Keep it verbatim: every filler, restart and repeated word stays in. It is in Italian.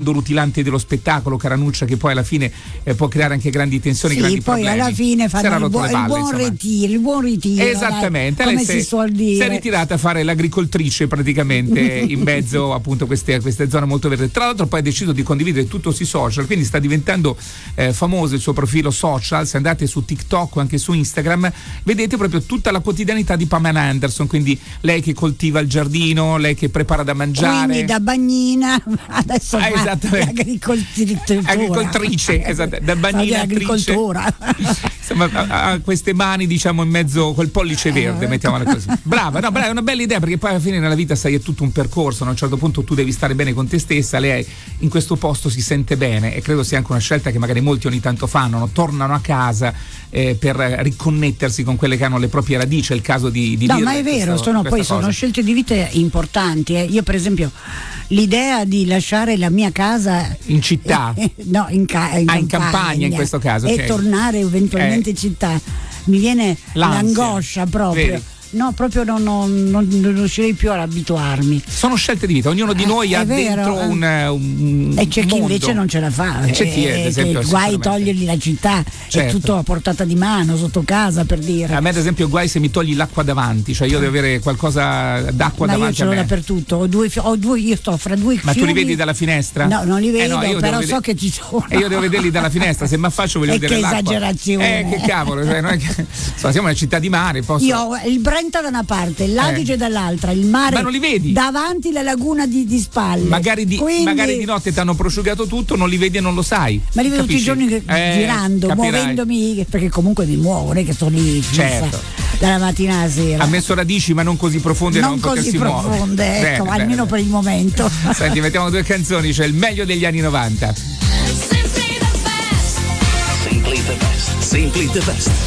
mondo rutilante dello spettacolo, Caranuccia, che poi alla fine eh, può creare anche grandi tensioni, sì, grandi poi problemi. alla fine fanno il, bu- palle, il buon insomma. ritiro, il buon ritiro. Esattamente, dai, lei come si, si, suol dire. si è ritirata a fare l'agricoltrice praticamente in mezzo appunto a queste, a queste zone molto verdi. Tra l'altro poi ha deciso di condividere tutto sui social, quindi sta diventando eh, famoso il suo profilo social. Se andate su TikTok o anche su Instagram vedete proprio tutta la quotidianità di Pamela Anderson, quindi lei che coltiva il giardino, lei che prepara da mangiare, quindi da bagnina adesso ah, agricoltrice, agricoltrice esatto, da bagnina agricoltura. Insomma, ha, ha queste mani diciamo in mezzo col pollice verde, mettiamola così. Brava, no, brava, è una bella idea, perché poi alla fine nella vita sai è tutto un percorso, a un certo punto tu devi stare bene con te stessa. Lei in questo posto si sente bene e credo sia anche una scelta che magari molti ogni tanto fanno, no? Tornano a casa eh, per riconnettersi con quelle che hanno le proprie radici. È il caso di, di no dire ma è vero, questo, sono, poi sono cosa. scelte di vita importanti, eh. Io per esempio l'idea di lasciare la mia casa in città eh, no in, ca- in, ah, campagna, in campagna in questo caso e okay. tornare eventualmente eh. in città mi viene l'ansia, l'angoscia proprio. Vedi? No, proprio non, non, non riuscirei più ad abituarmi. Sono scelte di vita, ognuno di noi eh, ha vero, dentro eh. un, un e c'è mondo. chi invece non ce la fa, c'è chi è, ad esempio, che guai togliergli la città, certo. è tutto a portata di mano sotto casa, per dire. A me ad esempio guai se mi togli l'acqua davanti, cioè io devo avere qualcosa d'acqua ma davanti io ce a l'ho me. Dappertutto, ho due, ho due, io sto fra due ma fiumi. tu li vedi dalla finestra? No, non li vedo, eh no, però vede- so che ci sono. E io devo vederli dalla finestra, se mi affaccio voglio e vedere che l'acqua. esagerazione. Eh che cavolo, cioè, non è che, insomma, siamo una città di mare, posso... Io ho il Brenta da una parte, l'Adige eh. dall'altra, il mare. Ma non li vedi? Davanti la laguna di, di spalle. Magari di, Quindi... magari di notte ti hanno prosciugato tutto, non li vedi e non lo sai. Ma li vedo Capisci? tutti i giorni eh, girando, capirai. muovendomi, perché comunque mi muovo, non è che sto lì certo. dalla mattina alla sera. Ha messo radici ma non così profonde, non da non così profonde, muovere. ecco, bene, almeno bene. per il momento. Senti, mettiamo due canzoni, c'è il meglio degli anni novanta. Simply the best. Simply the best.